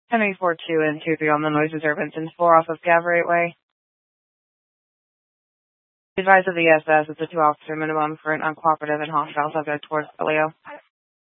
Henry 4-2 and 2-3 on the noise disturbance and 4 off of Gaverate Way. Advise of the SS, it's a 2-officer minimum for an uncooperative and hostile subject towards Leo.